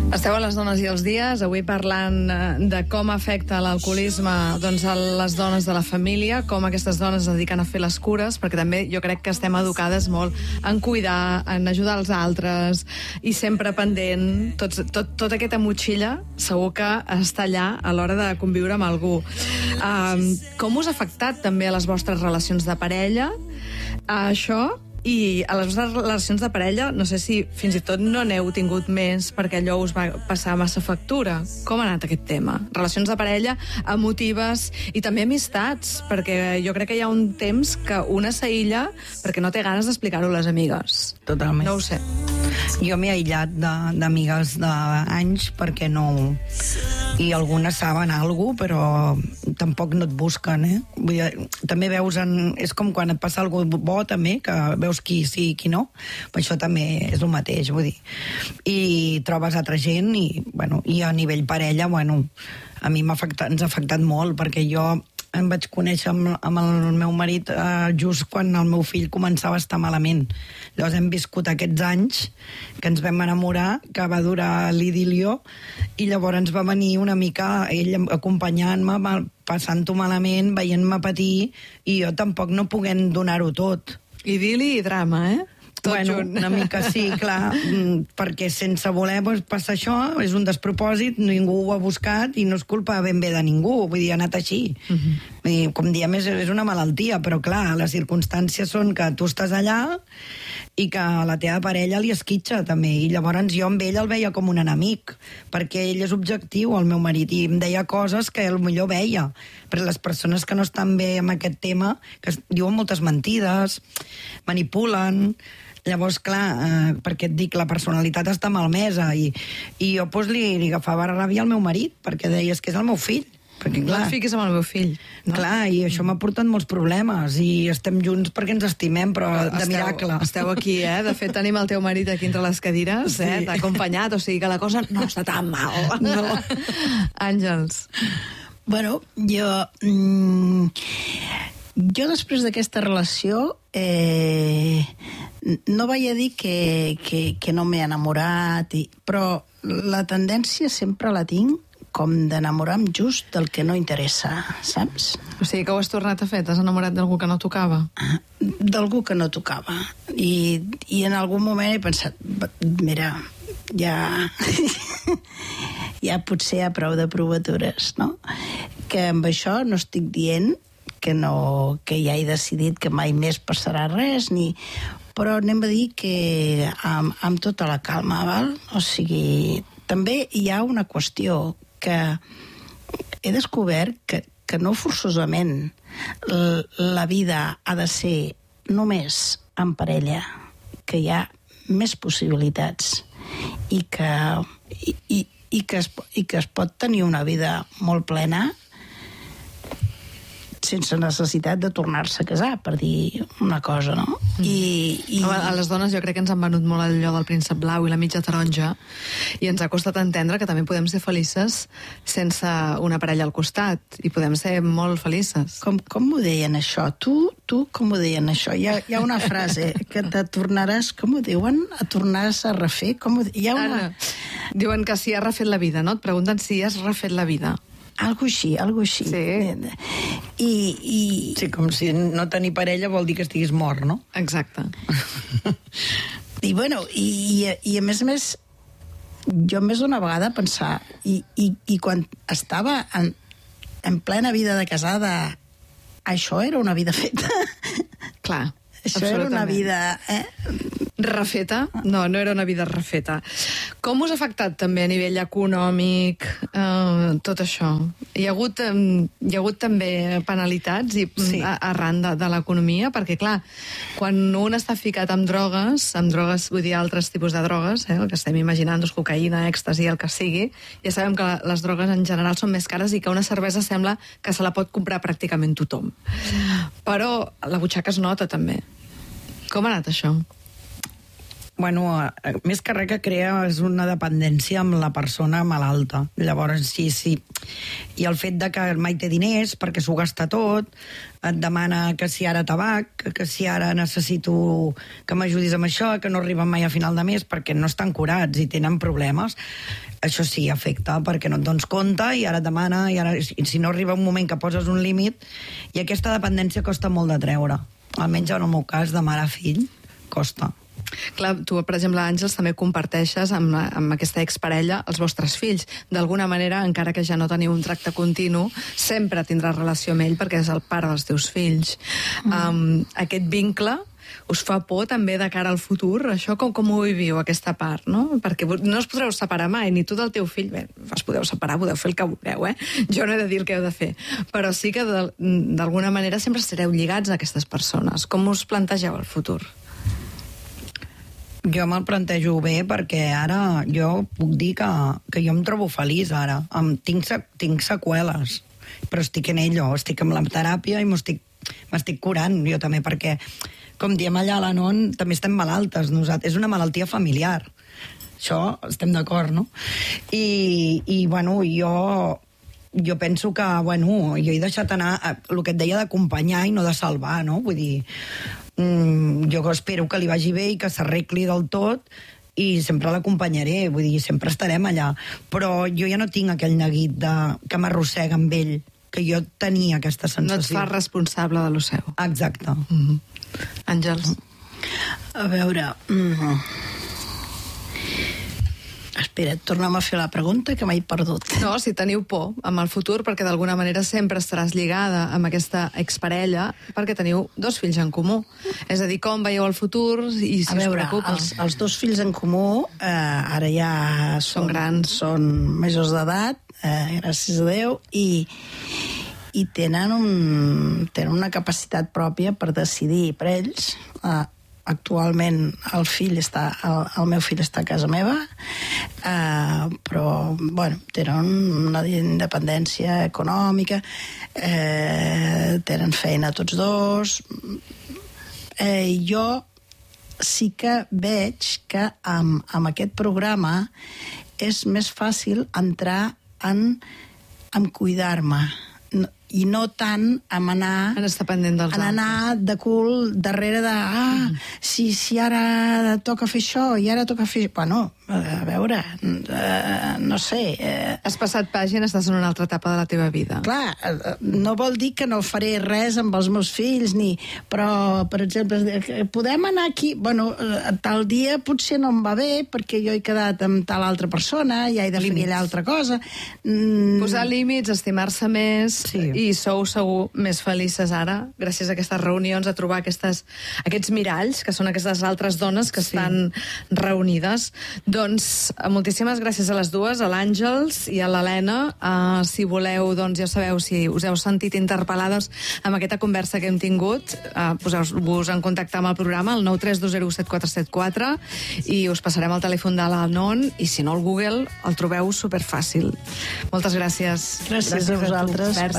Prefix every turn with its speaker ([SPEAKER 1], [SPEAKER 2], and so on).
[SPEAKER 1] Esteu a les dones i els dies, avui parlant de com afecta l'alcoholisme a les dones de la família, com aquestes dones es dediquen a fer les cures, perquè també jo crec que estem educades molt en cuidar, en ajudar els altres, i sempre pendent. Tota aquesta motxilla segur que està allà a l'hora de conviure amb algú. Com us ha afectat també a les vostres relacions de parella això? I a les vostres relacions de parella, no sé si fins i tot no n'heu tingut més perquè allò us va passar massa factura. Com ha anat aquest tema? Relacions de parella, emotives i també amistats, perquè jo crec que hi ha un temps que una s'aïlla perquè no té ganes d'explicar-ho a les amigues.
[SPEAKER 2] Totalment.
[SPEAKER 1] No ho sé.
[SPEAKER 2] Jo m'he aïllat d'amigues d'anys perquè no... I algunes saben alguna cosa, però tampoc no et busquen, Vull dir, també veus... És com quan et passa alguna cosa bo, també, que veus qui sí i qui no. Però això també és el mateix, vull dir. I trobes altra gent i a nivell parella, a mi ens ha afectat molt, perquè jo em vaig conèixer amb el meu marit just quan el meu fill començava a estar malament. Llavors hem viscut aquests anys que ens vam enamorar, que va durar l'idilio, i llavors va venir una mica ell acompanyant-me, passant-ho malament, veient-me patir, i jo tampoc no poguent donar-ho tot.
[SPEAKER 1] Idili i drama,
[SPEAKER 2] junt. Una mica sí, clar, perquè sense voler passar això, és un despropòsit, ningú ho ha buscat i no és culpa ben bé de ningú, vull dir, ha anat així. Vull dir, com diem, és una malaltia, però clar, les circumstàncies són que tu estàs allà i que la teva parella li esquitxa també, i llavors jo amb ell el veia com un enemic, perquè ell és objectiu, el meu marit, i em deia coses que potser veia, però les persones que no estan bé amb aquest tema, que diuen moltes mentides, manipulen. Llavors, clar, perquè et dic, la personalitat està malmesa, i jo li agafava ràbia al meu marit, perquè deies que és el meu fill. Perquè, clar,
[SPEAKER 1] no et fiquis amb el meu fill. No?
[SPEAKER 2] Clar, i això m'ha portat molts problemes, i estem junts perquè ens estimem, però de miracle.
[SPEAKER 1] Esteu aquí, De fet, tenim el teu marit aquí entre les cadires, sí. T'ha acompanyat, o sigui que la cosa no està tan mal.
[SPEAKER 2] No.
[SPEAKER 3] Àngels. Bueno, jo després d'aquesta relació no vaig a dir que no m'he enamorat, però la tendència sempre la tinc com d'enamorar-me just del que no interessa, saps?
[SPEAKER 1] O sigui que ho has tornat a fer? T'has enamorat d'algú que no tocava?
[SPEAKER 3] D'algú que no tocava. I en algun moment he pensat, mira, ja potser hi ha prou de provatures, no? Que amb això no estic dient que ja he decidit que mai més passarà res, però anem a dir que amb tota la calma, val? O sigui, també hi ha una qüestió que he descobert que no forçosament la vida ha de ser només en parella, que hi ha més possibilitats i que es pot tenir una vida molt plena sense necessitat de tornar-se a casar, per dir una cosa, no?
[SPEAKER 1] A les dones jo crec que ens han venut molt allò del príncep blau i la mitja taronja, i ens ha costat entendre que també podem ser felices sense una parella al costat, i podem ser molt felices.
[SPEAKER 3] Com ho deien això? Tu com ho deien això? Hi ha una frase que te tornaràs, com ho diuen? A tornaràs a refer?
[SPEAKER 1] Diuen que si has refet la vida, no? Et pregunten si has refet la vida.
[SPEAKER 3] Algo així.
[SPEAKER 2] Sí. Sí, com si no tenir parella vol dir que estiguis mort, no?
[SPEAKER 1] Exacte.
[SPEAKER 3] I a més, jo més d'una vegada pensar, i quan estava en plena vida de casada, això era una vida feta.
[SPEAKER 1] Clar,
[SPEAKER 3] això era una vida...
[SPEAKER 1] refeta? No era una vida refeta. Com us ha afectat també a nivell econòmic tot això? Hi ha hagut també penalitats arran de l'economia? Perquè, clar, quan un està ficat amb drogues, vull dir altres tipus de drogues, el que estem imaginant, cocaïna, èxtasi, el que sigui, ja sabem que les drogues en general són més cares i que una cervesa sembla que se la pot comprar pràcticament tothom. Però la butxaca es nota també. Com ha anat això?
[SPEAKER 2] bueno, més que res que crea és una dependència amb la persona malalta. Llavors, sí. I el fet de que mai té diners perquè s'ho gasta tot, et demana que si ara tabac, que si ara necessito que m'ajudis amb això, que no arriben mai a final de mes perquè no estan curats i tenen problemes. Això sí, afecta perquè no et dones compte i ara et demana, i si no arriba un moment que poses un límit, i aquesta dependència costa molt de treure. Almenys en el meu cas, de mare a fill, costa.
[SPEAKER 1] Clar, tu, per exemple, Àngels, també comparteixes amb aquesta exparella els vostres fills. D'alguna manera, encara que ja no teniu un tracte continu, sempre tindràs relació amb ell perquè és el pare dels teus fills. Aquest vincle us fa por també de cara al futur? Això com ho viviu, aquesta part, no? Perquè no us podreu separar mai, ni tu del teu fill. Bé, us podeu separar, podeu fer el que vulgueu, Jo no he de dir el que heu de fer. Però sí que d'alguna manera sempre estareu lligats a aquestes persones. Com us plantegeu el futur?
[SPEAKER 2] Jo me'l plantejo bé perquè ara jo puc dir que jo em trobo feliç ara. Tinc seqüeles, però estic en ello, estic amb la teràpia i m'estic curant jo també, perquè, com diem allà a la NON, també estem malaltes nosaltres. És una malaltia familiar. Això estem d'acord, no? I bueno, jo penso que, bueno, jo he deixat anar el que et deia d'acompanyar i no de salvar, no? Vull dir, jo espero que li vagi bé i que s'arregli del tot i sempre l'acompanyaré, vull dir, sempre estarem allà. Però jo ja no tinc aquell neguit que m'arrossega amb ell, que jo tenia aquesta sensació.
[SPEAKER 1] No et fa responsable de lo seu.
[SPEAKER 2] Exacte.
[SPEAKER 1] Àngels.
[SPEAKER 3] A veure... Espera, torna'm a fer la pregunta, que m'he perdut.
[SPEAKER 1] No, si teniu por amb el futur, perquè d'alguna manera sempre estaràs lligada amb aquesta exparella, perquè teniu 2 fills en comú. És a dir, com veieu el futur i si us preocupa.
[SPEAKER 3] Els 2 fills en comú ara ja
[SPEAKER 1] són grans,
[SPEAKER 3] són majors d'edat, gràcies a Déu, i tenen una capacitat pròpia per decidir per ells. Actualment el meu fill està a casa meva, però bueno, tenen una independència econòmica, tenen feina tots 2. Jo sí que veig que amb aquest programa és més fàcil entrar en cuidar-me, i no tant en anar...
[SPEAKER 1] En estar pendent dels altres.
[SPEAKER 3] En anar de cul darrere de... si ara toca fer això i ara toca fer... Bueno, a veure, no sé...
[SPEAKER 1] Has passat pàgina, estàs en una altra etapa de la teva vida.
[SPEAKER 3] Clar, no vol dir que no faré res amb els meus fills, però, per exemple, podem anar aquí... Bueno, tal dia potser no em va bé perquè jo he quedat amb tal altra persona, ja he de fer aquella altra cosa...
[SPEAKER 1] Posar límits, estimar-se més...
[SPEAKER 2] Sí.
[SPEAKER 1] I sou segur més felices ara, gràcies a aquestes reunions, a trobar aquests miralls, que són aquestes altres dones que estan reunides. Doncs moltíssimes gràcies a les dues, a l'Àngels i a l'Helena. Si voleu, doncs ja sabeu, si us heu sentit interpel·lades amb aquesta conversa que hem tingut, poseu-vos en contacte amb el programa, el 932017474, i us passarem el telèfon de la NON, i si no, al Google el trobeu superfàcil. Moltes gràcies.
[SPEAKER 3] Gràcies a vosaltres.